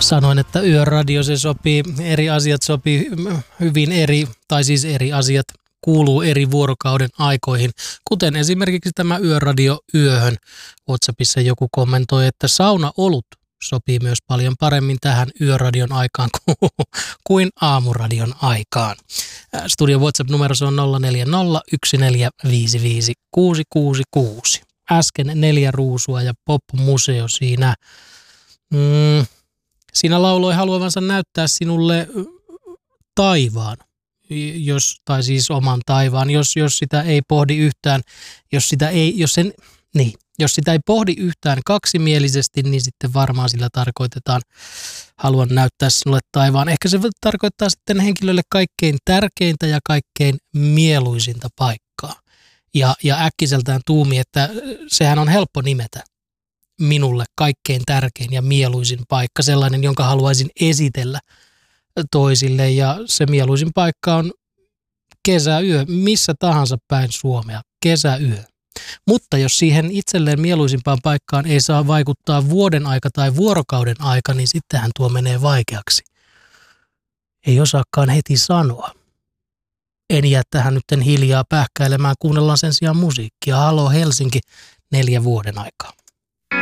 Sanoin, että yöradio se sopii, eri asiat sopii hyvin eri asiat kuuluu eri vuorokauden aikoihin, kuten esimerkiksi tämä yöradio yöhön. WhatsAppissa joku kommentoi, että saunaolut sopii myös paljon paremmin tähän yöradion aikaan kuin aamuradion aikaan. Studion WhatsApp-numero on 0401455666. Äsken 4 ruusua ja pop-museo siinä. Siinä lauloi haluavansa näyttää sinulle taivaan, siis oman taivaan, jos sitä ei pohdi yhtään, jos sitä ei pohdi yhtään kaksimielisesti, niin sitten varmaan sillä tarkoitetaan haluan näyttää sinulle taivaan. Ehkä se tarkoittaa sitten henkilölle kaikkein tärkeintä ja kaikkein mieluisinta paikkaa. Ja äkkiseltään tuumi, että sehän on helppo nimetä minulle kaikkein tärkein ja mieluisin paikka, sellainen, jonka haluaisin esitellä toisille. Ja se mieluisin paikka on kesäyö, missä tahansa päin Suomea, kesäyö. Mutta jos siihen itselleen mieluisimpaan paikkaan ei saa vaikuttaa vuoden aika tai vuorokauden aika, niin sittenhän tuo menee vaikeaksi. Ei osaakaan heti sanoa. En jää tähän nyt hiljaa pähkäilemään, kuunnellaan sen sijaan musiikkia. Halo Helsinki, 4 vuoden aikaa.